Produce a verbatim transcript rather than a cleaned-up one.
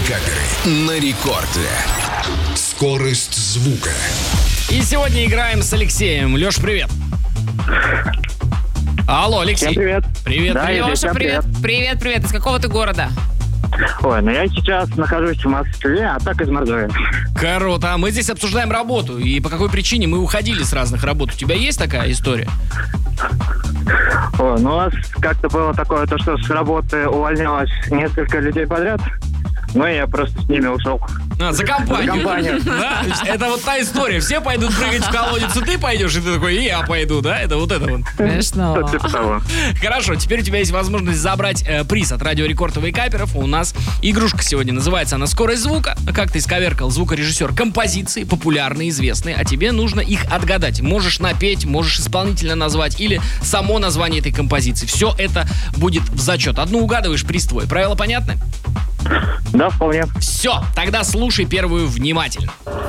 Вейкаперы на рекорде. Скорость звука. И сегодня играем с Алексеем. Леш, привет. Алло, Алексей. Всем привет. Привет, Да, привет. Леша, Леша, привет. Привет, привет. Из какого ты города? Ой, ну я сейчас нахожусь в Москве, а так из Мордовии. Круто. Мы здесь обсуждаем работу. И по какой причине мы уходили с разных работ. У тебя есть такая история? Ой, ну у вас как-то было такое, то, что с работы увольнялось несколько людей подряд. Ну и я просто с ними ушел. А, за компанию. За компанию. Да, это вот та история. Все пойдут прыгать в колодец, и ты пойдешь, и ты такой, и я пойду, да? Это вот это вот. Смешно. Что-то типа того. Хорошо, теперь у тебя есть возможность забрать э, приз от Радио Рекорд и Вейкаперов. У нас игрушка сегодня, называется она «Скорость звука». Как ты исковеркал звукорежиссер композиции, популярные, известные, а тебе нужно их отгадать. Можешь напеть, можешь исполнителя назвать или само название этой композиции. Все это будет в зачет. Одну угадываешь, приз твой. Правила понятны? Да, вполне. Все, тогда слушай первую внимательно.